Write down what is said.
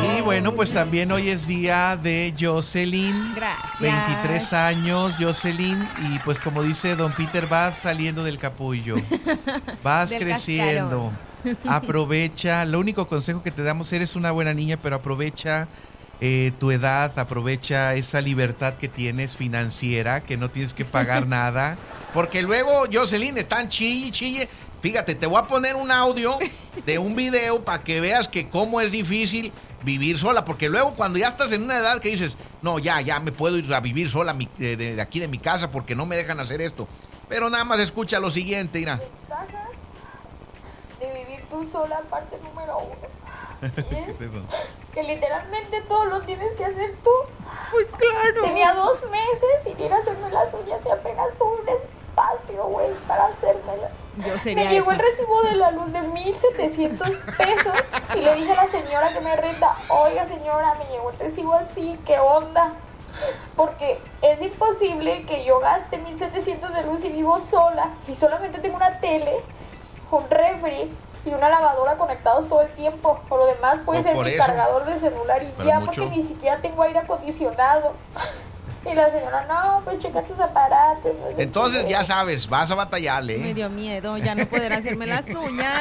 Y bueno, pues también hoy es día de Jocelyn. Gracias. 23 años, Jocelyn. Y pues como dice don Peter, vas saliendo del capullo. Vas Del creciendo. Aprovecha. Lo único consejo que te damos, eres una buena niña, pero aprovecha tu edad, aprovecha esa libertad que tienes financiera, que no tienes que pagar nada. Porque luego, Jocelyn, están chille. Fíjate, te voy a poner un audio de un video para que veas que cómo es difícil vivir sola. Porque luego cuando ya estás en una edad que dices, no, ya me puedo ir a vivir sola de aquí de mi casa porque no me dejan hacer esto. Pero nada más escucha lo siguiente, mira. Ventajas de vivir tú sola, parte número 1. Y ¿Qué es eso? que literalmente todo lo tienes que hacer tú. Pues claro. Tenía 2 meses sin ir a hacerme las uñas y apenas tuve un espacio, güey, para hacérmelas. Yo sería Me llegó eso. el recibo de la luz de 1,700 pesos y le dije a la señora que me renta, oiga señora, me llegó el recibo así, ¿qué onda? Porque es imposible que yo gaste 1,700 de luz y vivo sola y solamente tengo una tele, un refri y una lavadora conectados todo el tiempo. Por lo demás puede ser por mi eso. cargador de celular y Pero ya, mucho. porque ni siquiera tengo aire acondicionado. Y la señora, no, pues checa tus aparatos. No sé Entonces qué. ya sabes, vas a batallarle. Me dio miedo ya no poder hacerme las uñas.